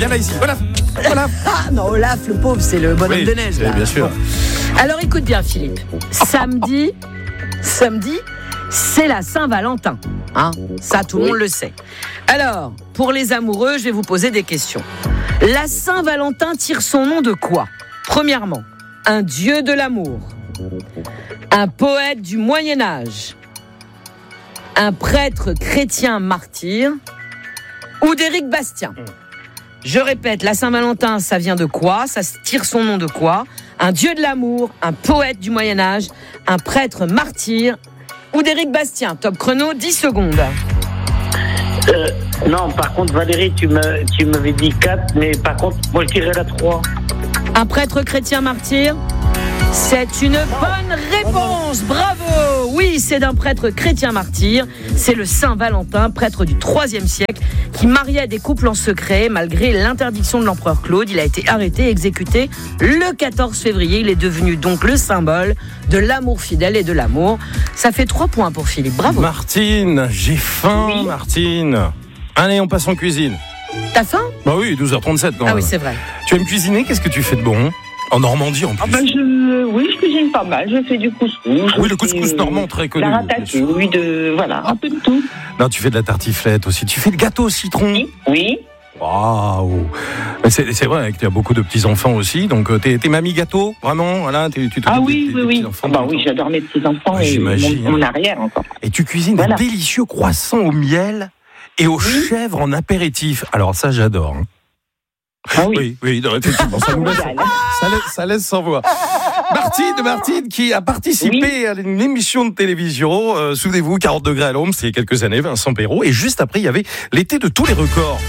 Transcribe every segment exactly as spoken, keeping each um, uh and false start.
viens là ici. Olaf. Olaf. Ah non, Olaf, le pauvre, c'est le bonhomme Oui, de neige. Là. bien sûr. Alors écoute bien, Philippe. Samedi, samedi, c'est la Saint-Valentin. Hein, ça, tout le Oui. monde le sait. Alors, pour les amoureux, je vais vous poser des questions. La Saint-Valentin tire son nom de quoi ? Premièrement, un dieu de l'amour, un poète du Moyen-Âge, un prêtre chrétien martyr ou d'Éric Bastien. Je répète, la Saint-Valentin, ça vient de quoi ? Ça tire son nom de quoi ? Un dieu de l'amour, un poète du Moyen-Âge, un prêtre martyr ou d'Éric Bastien. Top chrono, dix secondes. Euh, non, par contre, Valérie, tu, me, tu m'avais dit quatre, mais par contre, moi, je dirais la trois. Un prêtre chrétien martyr ? C'est une bonne réponse, bravo. Oui, c'est d'un prêtre chrétien martyr. C'est le Saint Valentin, prêtre du troisième siècle, qui mariait des couples en secret malgré l'interdiction de l'empereur Claude. Il a été arrêté et exécuté le quatorze février. Il est devenu donc le symbole de l'amour fidèle et de l'amour. Ça fait trois points pour Philippe, bravo. Martine, j'ai faim, Oui. Martine. Allez, on passe en cuisine. T'as faim ? Bah oui, douze heures trente-sept quand Ah même. oui, c'est vrai. Tu aimes cuisiner ? Qu'est-ce que tu fais de bon ? En Normandie en plus. Ah ben je, oui, je cuisine pas mal. Je fais du couscous. Oui, le couscous normand, très connu. La ratatouille, de, voilà, un peu de tout. Non, tu fais de la tartiflette aussi. Tu fais le gâteau au citron. Oui, oui. Waouh. Mais C'est, c'est vrai que tu as beaucoup de petits-enfants aussi. Donc, euh, t'es, t'es mamie gâteau, vraiment voilà, t'es, tu t'occupes Ah des- oui, des- oui, des oui. petits-enfants Ah bah tout le oui, temps. j'adore mes petits-enfants Ah, et j'imagine. mon, mon arrière encore. Et tu cuisines Voilà. des délicieux croissants au miel et aux chèvres en apéritif. Alors ça, j'adore. hein. Ah oui. Oui, oui, non, effectivement, ça nous laisse, ça laisse, ça laisse sans voix. Martine, Martine, qui a participé Oui. à une émission de télévision, euh, souvenez-vous, quarante degrés à l'ombre, c'est il y a quelques années, Vincent Perrault, et juste après, il y avait l'été de tous les records.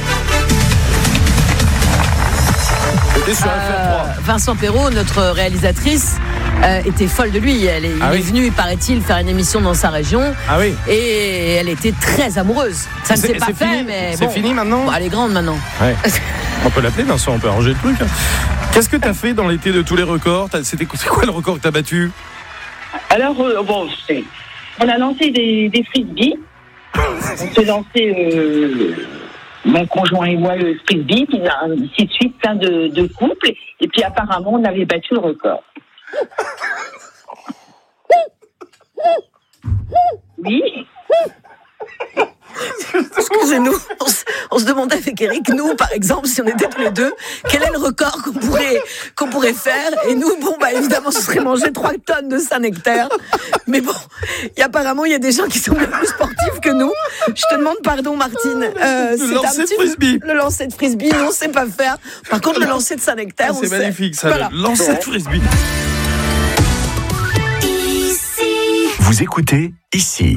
C'était sur F R trois. Euh, Vincent Perrault, notre réalisatrice, euh, était folle de lui. Elle est, Ah il oui. est venu, paraît-il, faire une émission dans sa région. Ah oui. Et elle était très amoureuse. Ça ne C'est- s'est pas c'est fait, fini mais C'est bon. fini maintenant. Bon, elle est grande maintenant. Ouais. On peut l'appeler Vincent, on peut arranger le truc. hein. Qu'est-ce que t'as fait dans l'été de tous les records ? T'as- C'était c'est quoi le record que t'as battu ? Alors, euh, bon, c'est, on a lancé des, des frisbees. On s'est lancé, euh, mon conjoint et moi, le frisbee, puis ainsi de suite, plein de, de couples. Et puis apparemment, on avait battu le record. Oui. Excusez-nous, on se, on se demandait avec Eric, nous, par exemple, si on était tous les deux, quel est le record qu'on pourrait, qu'on pourrait faire. Et nous, bon, bah, évidemment, ce serait manger trois tonnes de Saint-Nectaire. Mais bon, y a, apparemment, il y a des gens qui sont bien plus sportifs que nous. Je te demande pardon, Martine. Euh, Le c'est lancer un de petit- frisbee. Le lancer de frisbee, nous, on sait pas faire. Par contre, le lancer de Saint-Nectaire, Ah, on c'est sait. magnifique, ça. Voilà. Lancer de frisbee. Vous écoutez ici.